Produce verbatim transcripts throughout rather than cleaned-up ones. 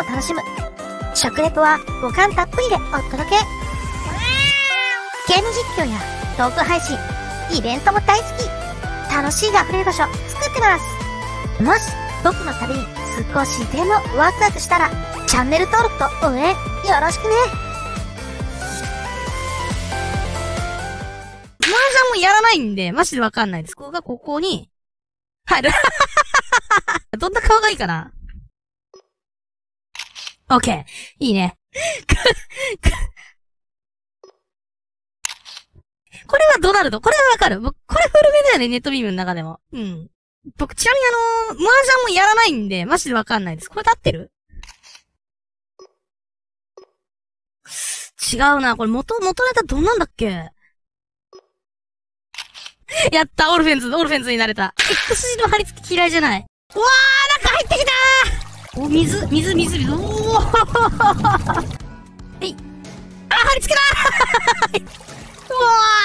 も楽しむ。食レポは五感たっぷりでお届け。ゲーム実況やトーク配信、イベントも大好き。楽しいが溢れる場所作ってます。もし僕の旅に少しでもワクワクしたら、チャンネル登録と応援よろしくね。 麻雀もやらないんで、マジでわかんないです。ここがここに、入る。どんな顔がいいかな？オッケー。いいね。これはドナルド。これはわかる。僕、これ古めだよね、ネットビームの中でも。うん。僕、ちなみにあのー、麻雀もやらないんで、マジでわかんないです。これで合ってる？違うな。これ元、元ネタどんなんだっけ？やった、オルフェンズ、オルフェンズになれた。X 字の貼り付き嫌いじゃない。うわー、なんか入ってきたー。お、水、水、水、水。おーはい。あ、貼り付けたー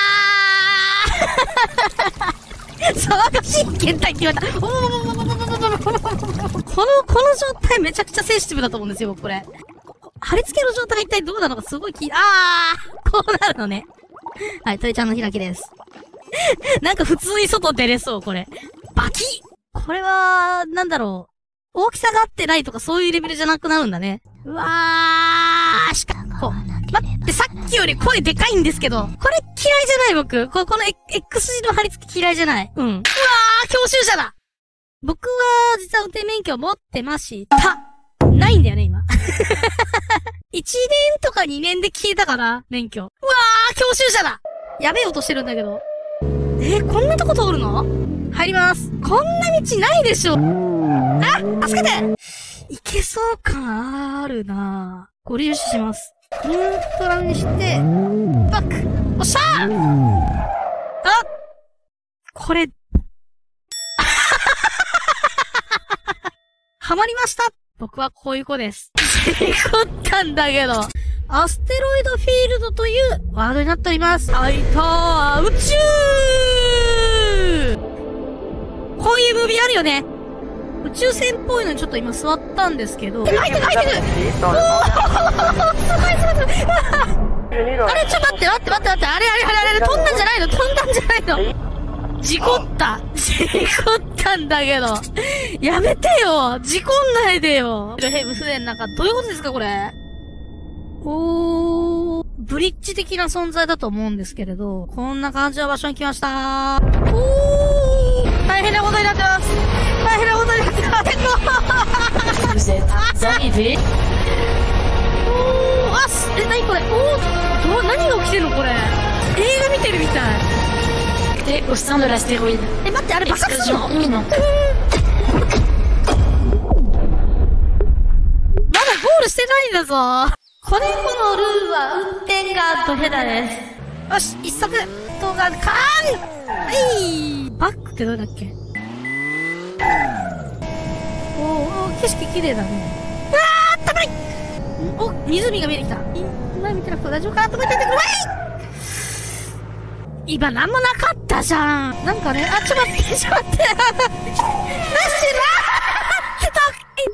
うわー騒がしい検体って言われた。おーこの、この状態めちゃくちゃセンシティブだと思うんですよ、僕これ。貼り付けの状態一体どうなのかすごい気、あーこうなるのね。はい、トイちゃんの開きです。なんか普通に外出れそう、これ。バキッこれは、なんだろう。大きさが合ってないとかそういうレベルじゃなくなるんだね。うわー、しかも、待って、さっきより声でかいんですけど、これ嫌いじゃない僕。こ、この X 字の貼り付き嫌いじゃない。うん。うわー、教習者だ僕は、実は運転免許を持ってました。ないんだよね、今。いちねんとかにねんで消えたから、免許。うわー、教習者だやべえ音してるんだけど。えー、こんなとこ通るの？入ります。こんな道ないでしょ。あ、助けていけそう感あるなぁ。ご利用します。ニュートラルにして、バックおっしゃーあこれ、はまりました僕はこういう子です。事故ったんだけど。アステロイドフィールドというワードになっております。はいたー宇宙こういうムービーあるよね。宇宙船っぽいのにちょっと今座ったんですけど。入ってる入ってるおーすごいすごいすごいあれちょっと待って待って待って待ってあれあれあれあれ飛んだんじゃないの飛んだんじゃないの事故った事故ったんだけどやめてよ事故んないでよヘブ船なんかどういうことですかこれおー、ブリッジ的な存在だと思うんですけれど、こんな感じの場所に来ましたー。おー、大変なことになってます。大変なことになってます。おー、あす、え、なにこれおー、ど、何が起きてるのこれ。映画見てるみたい。 え、au sein de l'astéroïde。 え、待って、あれ爆発するの？まだゴールしてないんだぞ。これこのルールは運転がドヘダです。よし、一足動画かーんはいバックってどれだっけおー、景色綺麗だね。あー、たまりお、湖が見えてきた。今見てなくて大丈夫かなと思っててくれ今なんもなかったじゃん。なんかね、あ、ちょっと待って、ちょっと待って。なしなーってた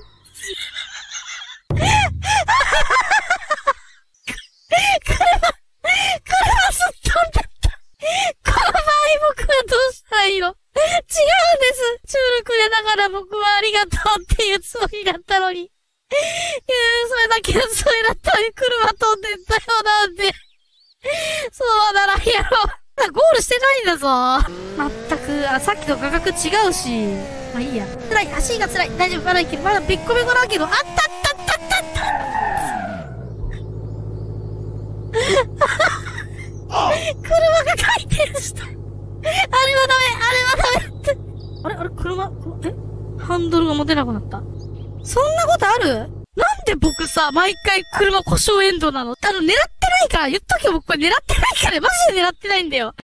車、車すっ飛んだった。この場合僕はどうしたらいいの？違うんです。チュールくれながら僕はありがとうっていうつもりだったのに。いやそれだけのつもりだったのに車飛んでったよなんて。そうならんやろ。ゴールしてないんだぞ。まったく、あ、さっきと価格違うし。まあいいや。辛い、足が辛い。大丈夫、まだいける。まだべっこべこだけど、あったったったったった車が回転した。あれはダメ、あれはダメって。あれあれ車、えハンドルが持てなくなった。そんなことある？なんで僕さ、毎回車故障エンドなの？あの、狙ってないから、言っとけよ僕これ狙ってないから、マジで狙ってないんだよ。